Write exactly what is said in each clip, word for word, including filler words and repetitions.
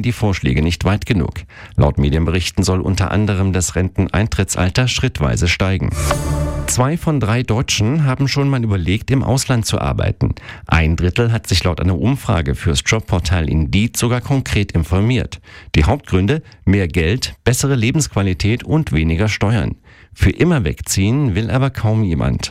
die Vorschläge nicht weit genug. Laut Medienberichten soll unter anderem das Renteneintrittsalter schrittweise steigen. Zwei von drei Deutschen haben schon mal überlegt, im Ausland zu arbeiten. Ein Drittel hat sich laut einer Umfrage fürs Jobportal Indeed sogar konkret informiert. Die Hauptgründe: mehr Geld, bessere Lebensqualität und weniger Steuern. Für immer wegziehen will aber kaum jemand.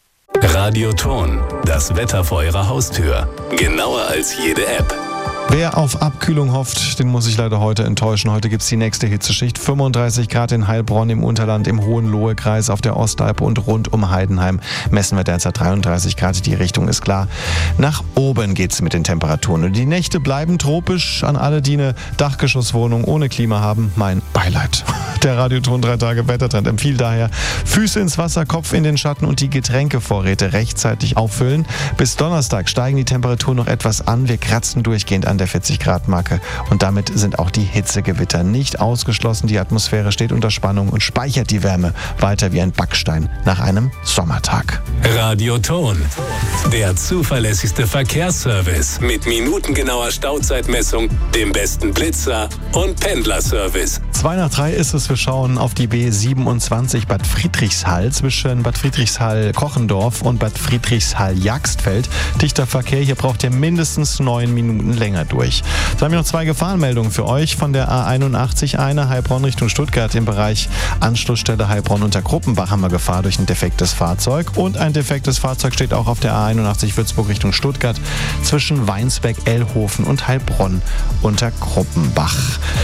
Radioton, das Wetter vor Ihrer Haustür. Genauer als jede App. Wer auf Abkühlung hofft, den muss ich leider heute enttäuschen. Heute gibt es die nächste Hitzeschicht. fünfunddreißig Grad in Heilbronn im Unterland, im Hohenlohe-Kreis, auf der Ostalb und rund um Heidenheim messen wir derzeit dreiunddreißig Grad. Die Richtung ist klar. Nach oben geht's mit den Temperaturen. Und die Nächte bleiben tropisch. An alle, die eine Dachgeschosswohnung ohne Klima haben, mein Beileid. Der Radioton drei Tage Wettertrend empfiehlt daher: Füße ins Wasser, Kopf in den Schatten und die Getränkevorräte rechtzeitig auffüllen. Bis Donnerstag steigen die Temperaturen noch etwas an. Wir kratzen durchgehend an der vierzig Grad Marke und damit sind auch die Hitzegewitter nicht ausgeschlossen. Die Atmosphäre steht unter Spannung und speichert die Wärme weiter wie ein Backstein nach einem Sommertag. Radioton, der zuverlässigste Verkehrsservice mit minutengenauer Stauzeitmessung, dem besten Blitzer und Pendlerservice. Zwei nach drei ist es. Wir schauen auf die B siebenundzwanzig Bad Friedrichshall zwischen Bad Friedrichshall-Kochendorf und Bad Friedrichshall-Jagstfeld. Dichter Verkehr, hier braucht ihr mindestens neun Minuten länger durch. Dann haben wir noch zwei Gefahrenmeldungen für euch. Von der A einundachtzig eine, Heilbronn Richtung Stuttgart im Bereich Anschlussstelle Heilbronn unter Gruppenbach haben wir Gefahr durch ein defektes Fahrzeug. Und ein defektes Fahrzeug steht auch auf der A einundachtzig Würzburg Richtung Stuttgart zwischen Weinsberg, Ellhofen und Heilbronn unter Gruppenbach.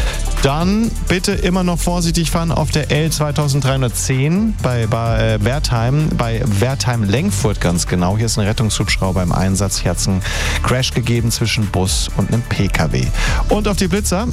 Dann bitte immer noch vorsichtig fahren auf der L zweitausenddreihundertzehn bei, bei äh, Wertheim, bei Wertheim-Lengfurt ganz genau. Hier ist ein Rettungshubschrauber im Einsatz. Hier hat es einen Crash gegeben zwischen Bus und einem P K W. Und auf die Blitzer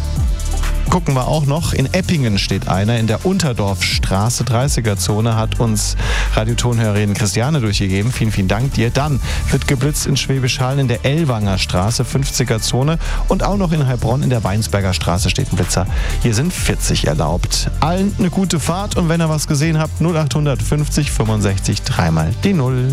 gucken wir auch noch. In Eppingen steht einer in der Unterdorfstraße, dreißiger-Zone, hat uns Radiotonhörerin Christiane durchgegeben. Vielen, vielen Dank dir. Dann wird geblitzt in Schwäbisch Hall in der Ellwanger Straße, fünfziger-Zone. Und auch noch in Heilbronn in der Weinsberger Straße steht ein Blitzer. Hier sind vierzig erlaubt. Allen eine gute Fahrt und wenn ihr was gesehen habt, null acht fünfzig fünfundsechzig dreimal die Null.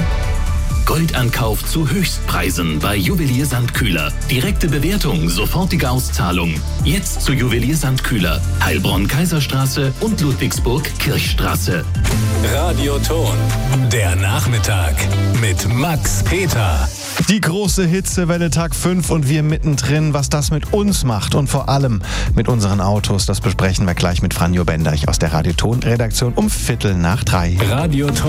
Goldankauf zu Höchstpreisen bei Juwelier Sandkühler. Direkte Bewertung, sofortige Auszahlung. Jetzt zu Juwelier Sandkühler. Heilbronn-Kaiserstraße und Ludwigsburg-Kirchstraße. Radioton, der Nachmittag mit Max Peter. Die große Hitzewelle Tag fünf und wir mittendrin. Was das mit uns macht und vor allem mit unseren Autos, das besprechen wir gleich mit Franjo Benderich aus der Radioton-Redaktion um Viertel nach drei. Radioton.